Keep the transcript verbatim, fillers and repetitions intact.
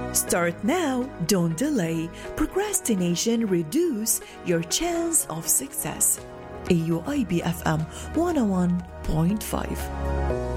Start now, don't delay. Procrastination reduce your chance of success. A U I B F M one oh one point five.